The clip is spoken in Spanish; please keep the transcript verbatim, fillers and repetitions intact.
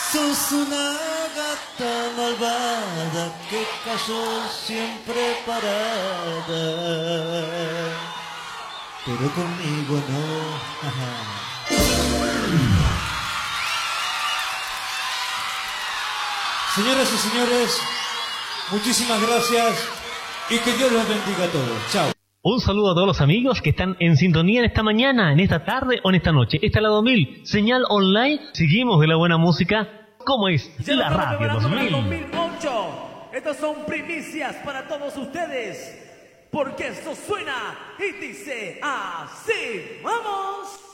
Sos una gata malvada que cayó siempre parada, pero conmigo no. Señoras y señores, muchísimas gracias y que Dios los bendiga a todos. Chao. Un saludo a todos los amigos que están en sintonía en esta mañana, en esta tarde o en esta noche. Esta es la dos mil, señal online. Seguimos de la buena música, como es la Radio dos mil. dos mil ocho. Estas son primicias para todos ustedes, porque esto suena y dice así. ¡Vamos!